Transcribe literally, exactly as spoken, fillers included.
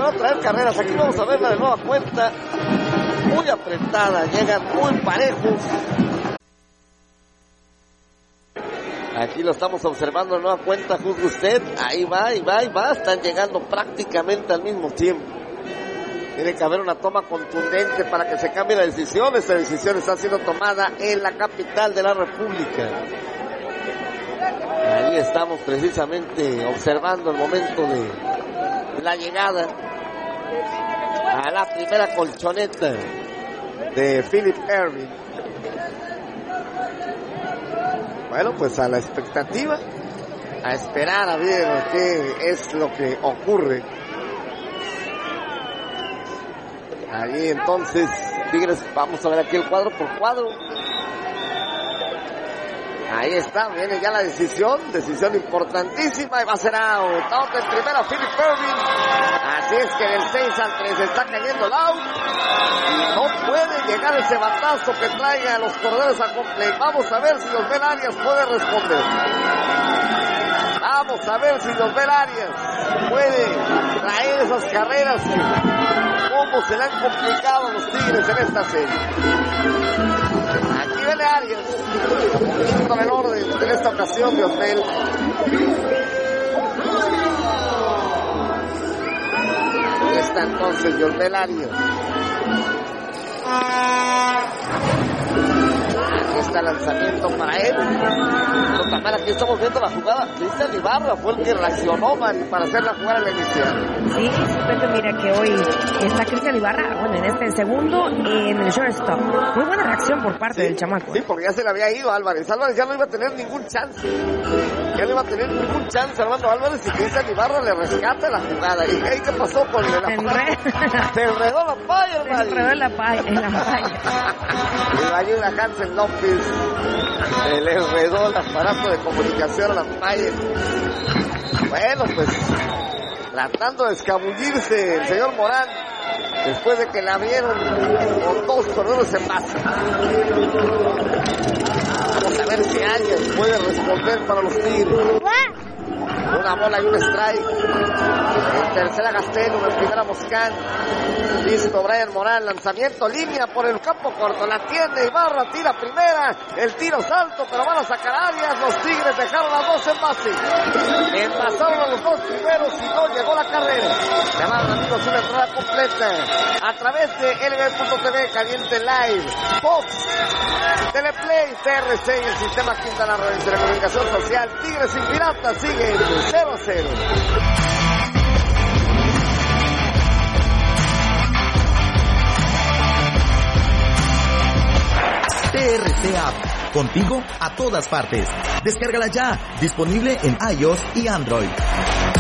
no traer carreras. Aquí vamos a verla de nueva cuenta. Muy apretada, llegan muy parejos. Aquí lo estamos observando de nueva cuenta, juzgue usted. Ahí va, ahí va, ahí va. Están llegando prácticamente al mismo tiempo. Tiene que haber una toma contundente para que se cambie la decisión. Esta decisión está siendo tomada en la capital de la República. Ahí estamos precisamente observando el momento de la llegada a la primera colchoneta de Phillip Ervin. Bueno, pues a la expectativa, a esperar a ver qué es lo que ocurre. Ahí entonces, Tigres, vamos a ver aquí el cuadro por cuadro. Ahí está, viene ya la decisión, decisión importantísima y va a ser out. Out en primera, Phillip Ervin. Así es que del seis al tres está cayendo el out. Y no puede llegar ese batazo que traiga a los corredores a complay. Vamos a ver si los Bel Arias puede responder. Vamos a ver si los Bel Arias puede traer esas carreras. Cómo se le han complicado a los Tigres en esta serie. Aquí viene Arias, con el orden en esta ocasión de Osmel. Ahí está entonces Yosmel Arias. Aquí está el lanzamiento para él. También aquí estamos viendo la jugada. Cristian Ibarra fue el que reaccionó, Mari, para hacer la jugada en la inicial. Sí, Pepe, mira que hoy está Cristian Ibarra, bueno, en este segundo, en el shortstop. Muy buena reacción por parte sí, del chamaco. Sí, porque ya se le había ido a Álvarez. Álvarez ya no iba a tener ningún chance. Ya no iba a tener ningún chance Armando Álvarez y Cristian Ibarra le rescata la jugada. ¿Y qué, qué pasó con el Enre... Se enredó la paya, Se enredó la paya, en la paya. Y ahí una Hansen López. Se le enredó el aparato de comunicación a la paya. Bueno, pues tratando de escabullirse el señor Morán después de que la abrieron con dos corredores en base. Vamos a ver si alguien puede responder para los Tigres. Una bola y un strike. En tercera Gastelum, en primera Moscán. Listo Brian Morán, lanzamiento, línea por el campo corto, la tiene Ibarra, tira primera, el tiro salto, pero van a sacar Arias. Los Tigres dejaron a dos en base. Envasaron a los dos primeros y no llegó la carrera. Se van, amigos, una entrada completa a través de L B punto T V, Caliente Live, Fox, Teleplay, T R C y el sistema Quintana Roo de Comunicación Social. Tigres y Piratas siguen cero a cero. T R C App, contigo a todas partes. Descárgala ya, disponible en iOS y Android.